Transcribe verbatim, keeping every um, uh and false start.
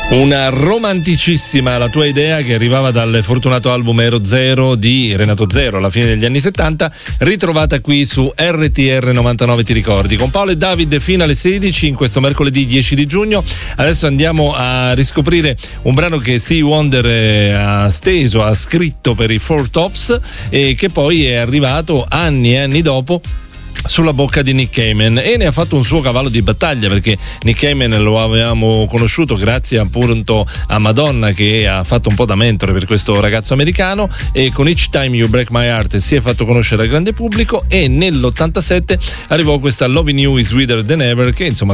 Una romanticissima la tua idea, che arrivava dal fortunato album Ero Zero di Renato Zero alla fine degli anni settanta, ritrovata qui su R T R novantanove, ti ricordi, con Paolo e David fino alle sedici in questo mercoledì dieci di giugno. Adesso andiamo a riscoprire un brano che Stevie Wonder ha steso, ha scritto per i Four Tops e che poi è arrivato anni e anni dopo sulla bocca di Nick Cayman, e ne ha fatto un suo cavallo di battaglia, perché Nick Cayman lo avevamo conosciuto grazie appunto a Madonna, che ha fatto un po' da mentore per questo ragazzo americano, e con Each Time You Break My Heart si è fatto conoscere al grande pubblico, e nell'ottantasette arrivò questa Loving You Is Sweeter Than Ever, che insomma